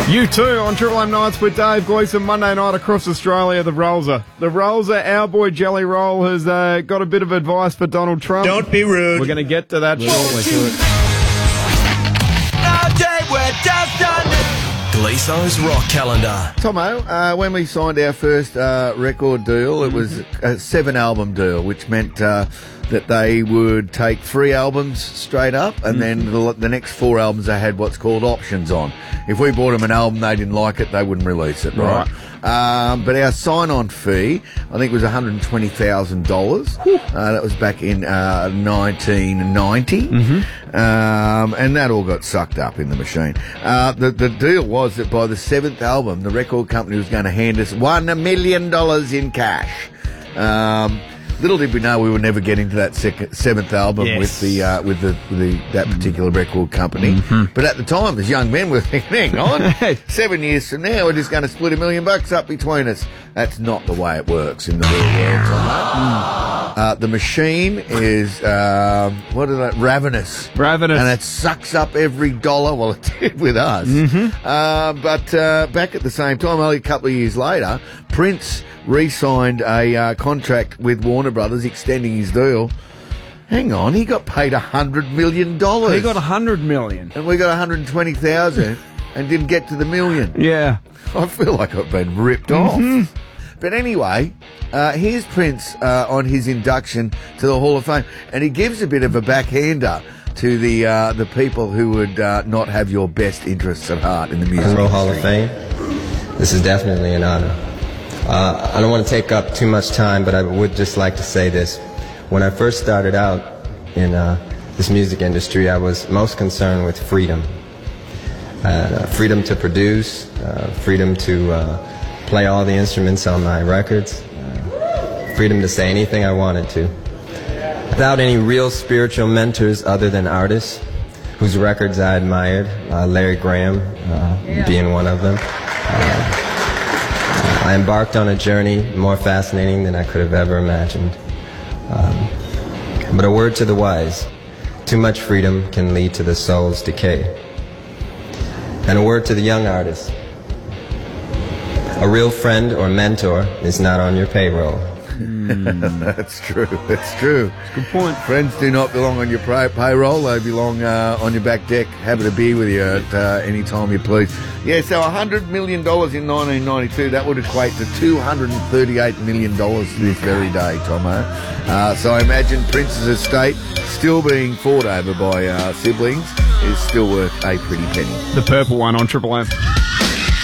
You too on Triple M Nights with Dave Gleeson. Monday night across Australia, the Rolzer. The Rolzer, our boy Jelly Roll, has got a bit of advice for Donald Trump. Don't be rude. We're going to get to that shortly. Gleeson's Rock Calendar. Tomo, when we signed our first record deal, it was a 7-album deal, which meant that they would take 3 albums straight up, and then the next 4 albums they had what's called options on. If we bought them an album, they didn't like it, they wouldn't release it, right? But our sign-on fee, I think, was $120,000. That was back in 1990. And that all got sucked up in the machine. The deal was that by the 7th album, the record company was going to hand us $1 million in cash. Little did we know we would never get into that 7th album with that particular record company. But at the time, as young men, we were thinking, hang on, 7 years from now, we're just going to split $1 million up between us. That's not the way it works in the real world, Tomo. The machine is, ravenous. Ravenous. And it sucks up every dollar. Well, it did with us. But back at the same time, only a couple of years later, Prince re-signed a contract with Warner Brothers, extending his deal. Hang on, he got paid $100 million. He got $100 million. And we got $120,000 and didn't get to the million. Yeah. I feel like I've been ripped off. But anyway, here's Prince on his induction to the Hall of Fame, and he gives a bit of a backhander to the people who would not have your best interests at heart in the music industry. Hall of Fame. This is definitely an honor. I don't want to take up too much time, but I would just like to say this. When I first started out in this music industry, I was most concerned with freedom. Freedom to produce, freedom to play all the instruments on my records, freedom to say anything I wanted to. Without any real spiritual mentors other than artists whose records I admired, Larry Graham being one of them. I embarked on a journey more fascinating than I could have ever imagined. But a word to the wise, too much freedom can lead to the soul's decay. And a word to the young artist, a real friend or mentor is not on your payroll. That's true. That's true. Good point. Friends do not belong on your payroll. They belong on your back deck, having a beer with you at any time you please. Yeah, so $100 million in 1992, that would equate to $238 million this very day, Tomo. So I imagine Prince's estate, still being fought over by siblings, is still worth a pretty penny. The purple one on Triple M.